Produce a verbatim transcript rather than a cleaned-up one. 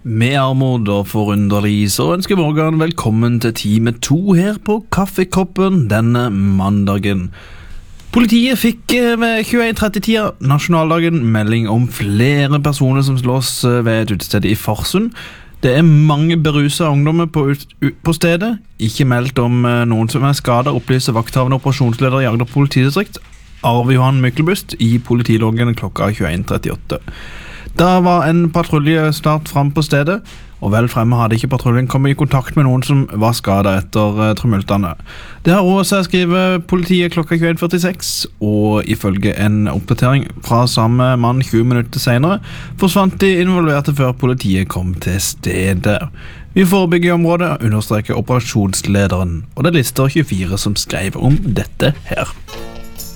Med armod og forunderlig så ønsker Morgan velkommen til time to her på Kaffekoppen denne mandagen. Politiet fikk ved tjueen tretti-tida nasjonaldagen melding om flere personer som slås ved et utested i Farsund. Det er mange beruset ungdommer på, ut, på stedet. Ikke meldt om noen som er skadet, opplyser vakthavende operasjonsleder i Agder politidistrikt, Arve Johan Myklebust, i politiloggen klokka tjueen trettiåtte. Da var en patrulje snart frem på stedet, og vel fremme hadde ikke patruljen kommet i kontakt med noen som var skadet etter uh, tumultene. Det har også skrivet politiet klokka tjueen førtiseks, og ifølge en oppdatering fra samme mann tjue minutter senere, forsvant de involverte før politiet kom til stedet. Vi forebygger i området, understreker operasjonslederen, og det lister tjuefire som skrev om dette her.